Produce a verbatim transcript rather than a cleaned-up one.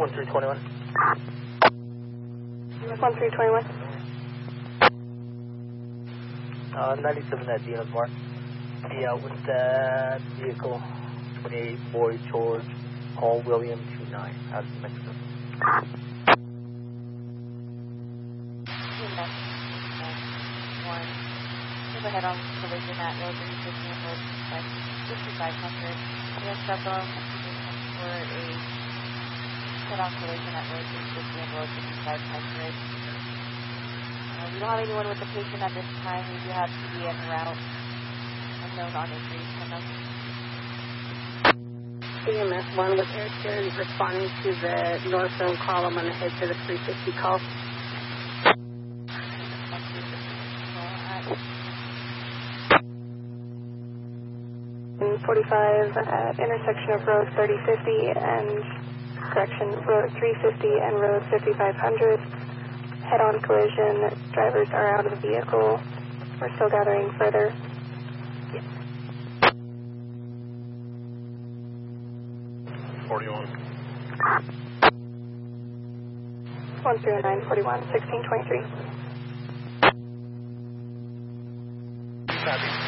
one three two one. one three two one. Uh, ninety-seven at the end of Mark. Be out with that vehicle. twenty-eight Boy George Paul William two nine out of Mexico. One. Head on collision at road three fifty and road fifty-five hundred. We have several for a head on collision at road three fifty and road fifty-five hundred. Uh, we don't have anyone with the patient at this time. We do have P D en route. Unknown on injury. C M S one with Air Karen responding to the northbound column on the head to the three fifty call. forty-five at intersection of road thirty fifty and, correction, road three fifty and road fifty-five hundred. Head-on collision. Drivers are out of the vehicle. We're still gathering further. forty-one. one zero nine forty-one, sixteen twenty-three. Copy.